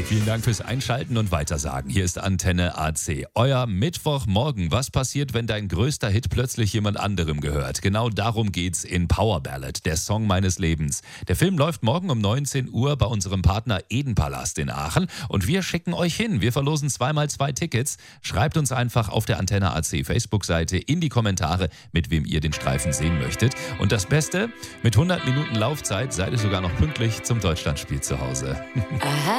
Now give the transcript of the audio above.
Vielen Dank fürs Einschalten und Weitersagen. Hier ist Antenne AC. Euer Mittwochmorgen. Was passiert, wenn dein größter Hit plötzlich jemand anderem gehört? Genau darum geht's in Power Ballad, der Song meines Lebens. Der Film läuft morgen um 19 Uhr bei unserem Partner Edenpalast in Aachen und wir schicken euch hin. Wir verlosen 2x2 Tickets. Schreibt uns einfach auf der Antenne AC Facebook-Seite in die Kommentare, mit wem ihr den Streifen sehen möchtet. Und das Beste, mit 100 Minuten Laufzeit seid ihr sogar noch pünktlich zum Deutschlandspiel zu Hause.